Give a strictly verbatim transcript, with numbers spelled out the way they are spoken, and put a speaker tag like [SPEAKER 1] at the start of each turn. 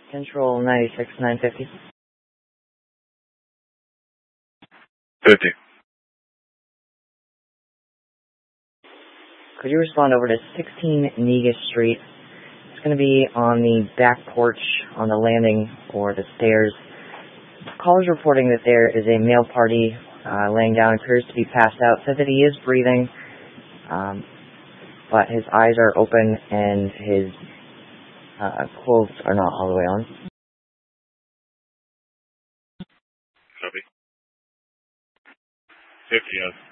[SPEAKER 1] Control ninety-six nine fifty.
[SPEAKER 2] fifty.
[SPEAKER 1] Could you respond over to sixteen Negus Street? It's going to be on the back porch, on the landing, or the stairs. Caller's reporting that there is a male party uh, laying down, appears to be passed out, said that he is breathing, um, but his eyes are open and his uh, clothes are not all the way on.
[SPEAKER 2] Copy. fifty, yes.